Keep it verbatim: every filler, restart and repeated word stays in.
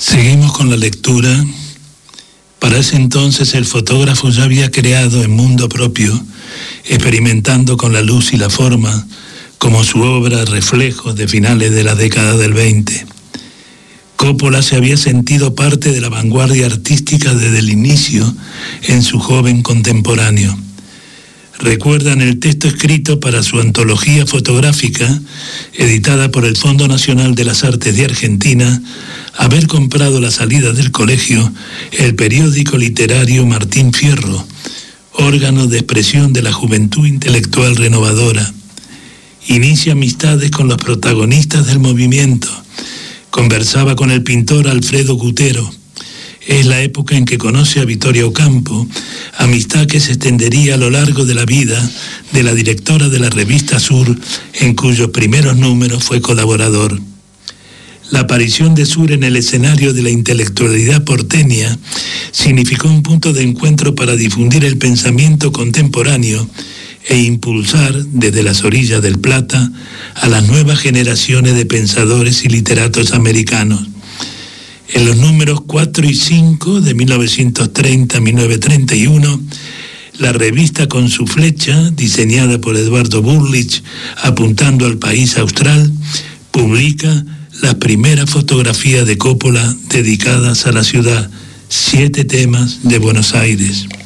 Seguimos con la lectura. Para ese entonces el fotógrafo ya había creado en mundo propio, experimentando con la luz y la forma, como su obra Reflejos de finales de la década del veinte. Coppola se había sentido parte de la vanguardia artística desde el inicio en su joven contemporáneo. Recuerdan el texto escrito para su antología fotográfica, editada por el Fondo Nacional de las Artes de Argentina, haber comprado a la salida del colegio el periódico literario Martín Fierro, órgano de expresión de la juventud intelectual renovadora. Inicia amistades con los protagonistas del movimiento. Conversaba con el pintor Alfredo Gutero. Es la época en que conoce a Vittorio Ocampo, amistad que se extendería a lo largo de la vida de la directora de la revista Sur, en cuyos primeros números fue colaborador. La aparición de Sur en el escenario de la intelectualidad porteña significó un punto de encuentro para difundir el pensamiento contemporáneo e impulsar desde las orillas del Plata a las nuevas generaciones de pensadores y literatos americanos. En los números cuatro y cinco de mil novecientos treinta a mil novecientos treinta y uno, la revista Con su flecha, diseñada por Eduardo Burlich, apuntando al país austral, publica las primeras fotografías de Coppola dedicadas a la ciudad, siete temas de Buenos Aires.